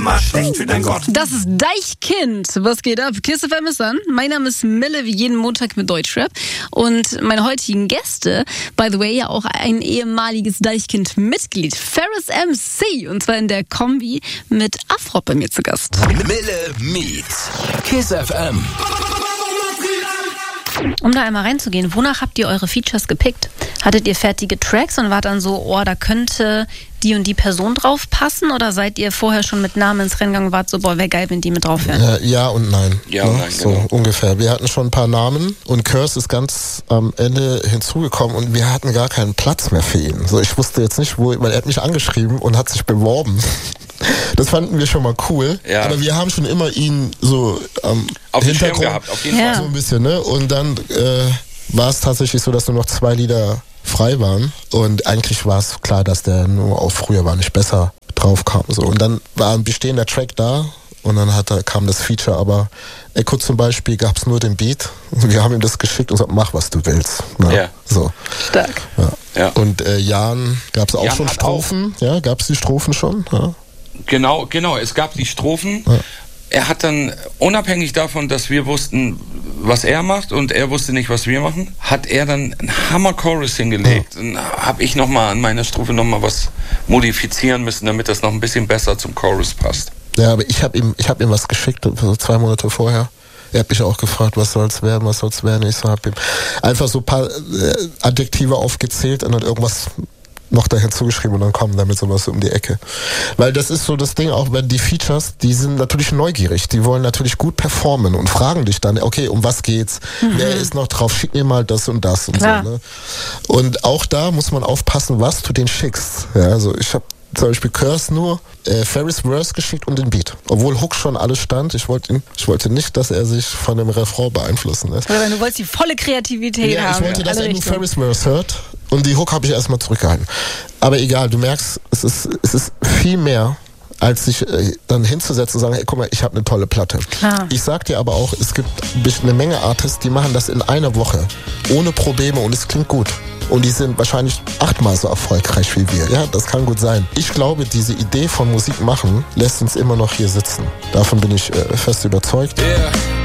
Mal schlecht für dein Gott. Das ist Deichkind. Was geht ab? Kiss FM ist an. Mein Name ist Mille, wie jeden Montag mit Deutschrap. Und meine heutigen Gäste, by the way, ja auch ein ehemaliges Deichkind-Mitglied, Ferris MC. Und zwar in der Kombi mit Afrop bei mir zu Gast. Mille meets Kiss FM. Um da einmal reinzugehen, wonach habt ihr eure Features gepickt? Hattet ihr fertige Tracks und wart dann so, da könnte die und die Person drauf passen? Oder seid ihr vorher schon mit Namen ins Rennen gegangen und wart so, wäre geil, wenn die mit drauf wären? Ja und nein. Ja und nein, so genau. ungefähr. Wir hatten schon ein paar Namen und Curse ist ganz am Ende hinzugekommen und wir hatten gar keinen Platz mehr für ihn. So, ich wusste jetzt nicht, weil er hat mich angeschrieben und hat sich beworben. Das fanden wir schon mal cool. Ja. Aber wir haben schon immer ihn so am auf dem Schirm Hintergrund gehabt, auf jeden Ja. Fall. so ein bisschen, ne? Und dann war es tatsächlich so, dass nur noch 2 Lieder frei waren. Und eigentlich war es klar, dass der nur auf Früher war nicht besser drauf kam. So. Und dann war ein bestehender Track da und dann kam das Feature. Aber Echo zum Beispiel gab es nur den Beat. Und wir haben ihm das geschickt und gesagt, mach was du willst. Ne? Ja. So. Stark. Ja. Ja. Und Jan gab es auch Jan schon hat Strophen. Ja, gab es die Strophen schon? Ja. Genau, es gab die Strophen. Ja. Er hat dann, unabhängig davon, dass wir wussten, was er macht und er wusste nicht, was wir machen, hat er dann einen Hammer-Chorus hingelegt. Dann habe ich nochmal an meiner Strophe nochmal was modifizieren müssen, damit das noch ein bisschen besser zum Chorus passt. Ja, aber ich hab ihm was geschickt, so 2 Monate vorher. Er hat mich auch gefragt, was soll's werden. Ich so, hab ihm einfach so ein paar Adjektive aufgezählt und dann irgendwas noch da hinzugeschrieben und dann kommen damit sowas um die Ecke. Weil das ist so das Ding, auch wenn die Features, die sind natürlich neugierig, die wollen natürlich gut performen und fragen dich dann, okay, um was geht's? Wer ist noch drauf? Schick mir mal das und das und Klar. so. Ne? Und auch da muss man aufpassen, was du denen schickst. Ja, also ich habe zum Beispiel Curse nur Ferris Verse geschickt und den Beat. Obwohl Hook schon alles stand. Ich wollte nicht, dass er sich von dem Refrain beeinflussen lässt. Oder du wolltest die volle Kreativität Ja, haben. ich wollte, dass alle er nur Richtungen. Ferris Verse hört. Und die Hook habe ich erstmal zurückgehalten. Aber egal, du merkst, es ist viel mehr, als sich dann hinzusetzen und sagen, hey, guck mal, ich habe eine tolle Platte. Klar. Ich sag dir aber auch, es gibt eine Menge Artists, die machen das in einer Woche. Ohne Probleme und es klingt gut. Und die sind wahrscheinlich 8-mal so erfolgreich wie wir. Ja, das kann gut sein. Ich glaube, diese Idee von Musik machen lässt uns immer noch hier sitzen. Davon bin ich fest überzeugt. Yeah.